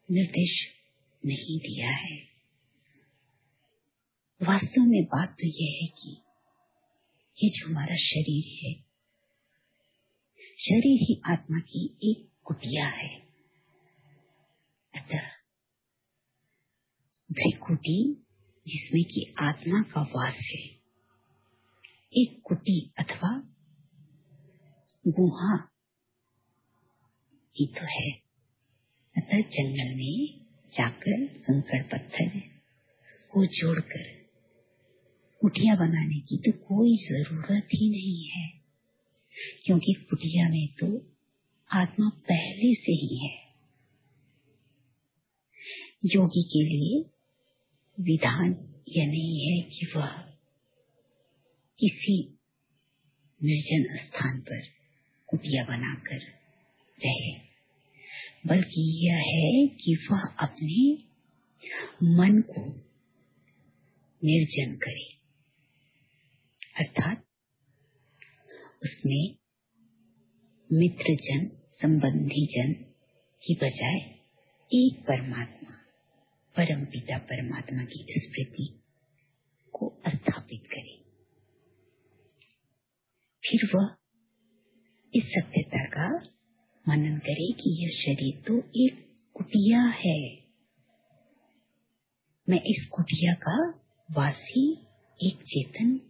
निर्देश नहीं दिया है। वास्तव में बात तो यह है कि ये जो हमारा शरीर है, शरीर ही आत्मा की एक कुटिया है। अतः भ्रिकुटी जिसमें कि आत्मा का वास है, एक कुटी अथवा गुहा ही तो है। अतः जंगल में जाकर कंकड़ पत्थर को जोड़कर कुटिया बनाने की तो कोई जरूरत ही नहीं है, क्योंकि कुटिया में तो आत्मा पहले से ही है। योगी के लिए विधान यह नहीं है कि वह किसी निर्जन स्थान पर कुटिया बनाकर रहे, बल्कि यह है कि वह अपने मन को निर्जन करे, अर्थात उसमें मित्रजन संबंधी जन की बजाय एक परमात्मा परम पिता परमात्मा की स्मृति को स्थापित करे। फिर वह इस सत्यता का मनन करे कि यह शरीर तो एक कुटिया है, मैं इस कुटिया का वासी एक चेतन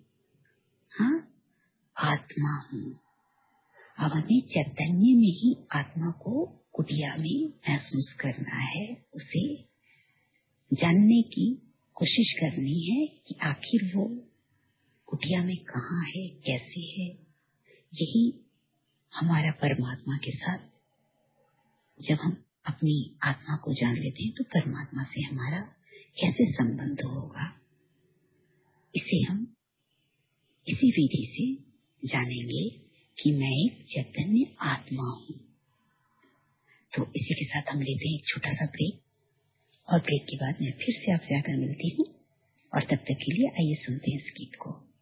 आत्मा हूँ। अब हमें चैतन्य में ही आत्मा को कुटिया में महसूस करना है, उसे जानने की कोशिश करनी है कि आखिर वो कुटिया में कहाँ है, कैसे है। यही हमारा परमात्मा के साथ जब हम अपनी आत्मा को जान लेते हैं तो परमात्मा से हमारा कैसे संबंध होगा, इसे हम इसी विधि से जानेंगे कि मैं एक चैतन्य आत्मा हूँ। तो इसी के साथ हम लेते हैं एक छोटा सा ब्रेक, और ब्रेक के बाद मैं फिर से आपसे आकर मिलती हूँ, और तब तक के लिए आइए सुनते हैं इस गीत को।